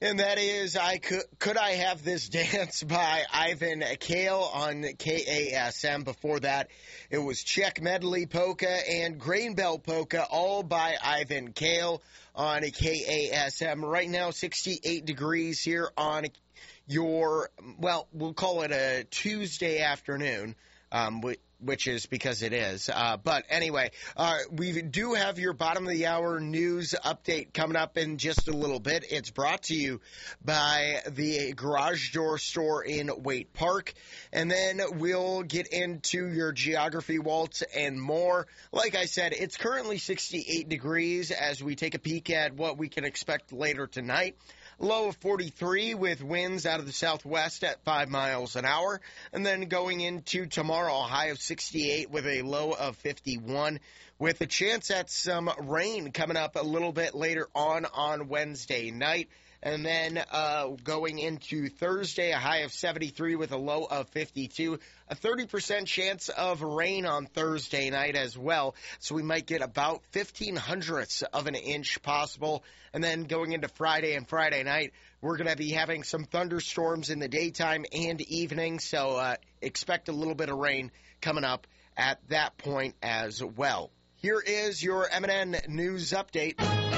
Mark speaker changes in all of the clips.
Speaker 1: And that is Could I Have This Dance by Ivan Kale on KASM. Before that, it was Czech Medley Polka and Grain Belt Polka, all by Ivan Kale on KASM. Right now, 68 degrees here on we'll call it a Tuesday afternoon, which is because it is. But anyway, we do have your bottom of the hour news update coming up in just a little bit. It's brought to you by the Garage Door Store in Waite Park. And then we'll get into your geography waltz and more. Like I said, it's currently 68 degrees as we take a peek at what we can expect later tonight. Low of 43 with winds out of the southwest at 5 miles an hour. And then going into tomorrow, a high of 68 with a low of 51 with a chance at some rain coming up a little bit later on Wednesday night. And then going into Thursday, a high of 73 with a low of 52. A 30% chance of rain on Thursday night as well. So we might get about 0.15 of an inch possible. And then going into Friday and Friday night, we're going to be having some thunderstorms in the daytime and evening. So expect a little bit of rain coming up at that point as well. Here is your MNN News Update.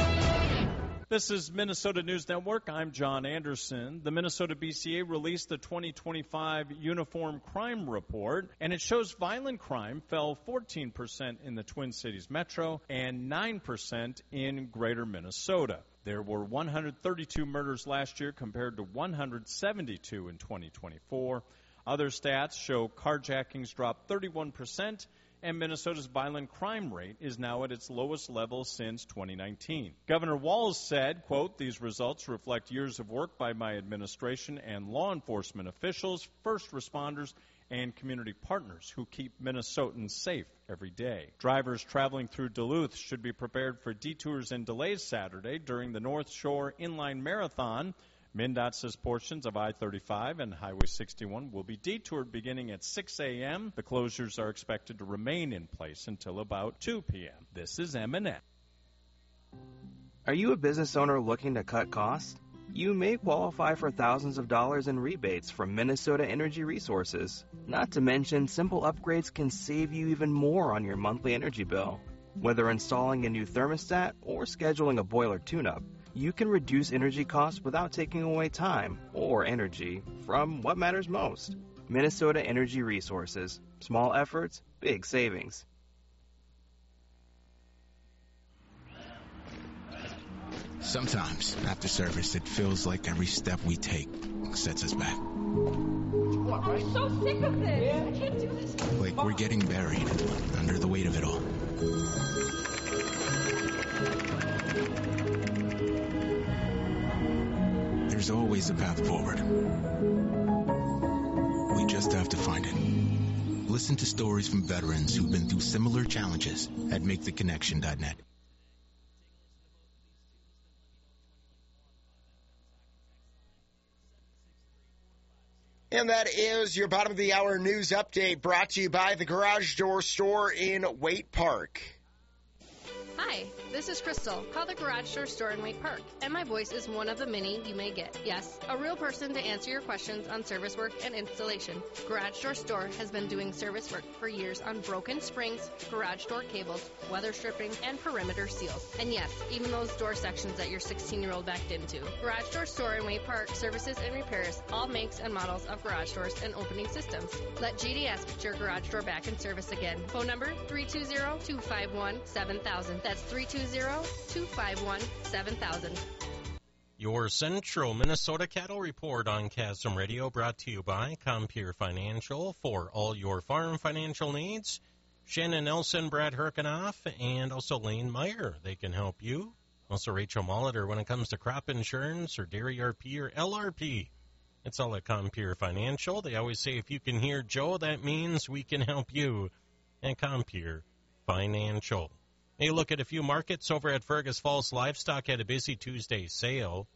Speaker 2: This is Minnesota News Network. I'm John Anderson. The Minnesota BCA released the 2025 Uniform Crime Report, and it shows violent crime fell 14% in the Twin Cities Metro and 9% in Greater Minnesota. There were 132 murders last year compared to 172 in 2024. Other stats show carjackings dropped 31%, and Minnesota's violent crime rate is now at its lowest level since 2019. Governor Walz said, quote, "These results reflect years of work by my administration and law enforcement officials, first responders, and community partners who keep Minnesotans safe every day." Drivers traveling through Duluth should be prepared for detours and delays Saturday during the North Shore Inline Marathon. MnDOT says portions of I-35 and Highway 61 will be detoured beginning at 6 a.m. The closures are expected to remain in place until about 2 p.m. This is MNN.
Speaker 3: Are you a business owner looking to cut costs? You may qualify for thousands of dollars in rebates from Minnesota Energy Resources. Not to mention, simple upgrades can save you even more on your monthly energy bill. Whether installing a new thermostat or scheduling a boiler tune-up, you can reduce energy costs without taking away time or energy from what matters most. Minnesota Energy Resources. Small efforts, big savings.
Speaker 4: Sometimes, after service, it feels like every step we take sets us back.
Speaker 5: I'm so sick of this. I can't do this.
Speaker 4: Like we're getting buried under the weight of it all. There's always a path forward. We just have to find it. Listen to stories from veterans who've been through similar challenges at MakeTheConnection.net.
Speaker 1: And that is your bottom of the hour news update brought to you by the Garage Door Store in Waite Park.
Speaker 6: Hi, this is Crystal. Call the Garage Door Store in Waite Park, and my voice is one of the many you may get. Yes, a real person to answer your questions on service work and installation. Garage Door Store has been doing service work for years on broken springs, garage door cables, weather stripping, and perimeter seals. And yes, even those door sections that your 16-year-old backed into. Garage Door Store in Waite Park services and repairs all makes and models of garage doors and opening systems. Let GDS put your garage door back in service again. Phone number 320-251-7000. That's 320-251-7000.
Speaker 7: Your Central Minnesota Cattle Report on Chasm Radio, brought to you by Compeer Financial for all your farm financial needs. Shannon Nelson, Brad Herkenoff, and also Lane Meyer. They can help you. Also Rachel Molitor when it comes to crop insurance or dairy RP or LRP. It's all at Compeer Financial. They always say if you can hear Joe, that means we can help you at Compeer Financial. A look at a few markets over at Fergus Falls. Livestock had a busy Tuesday sale.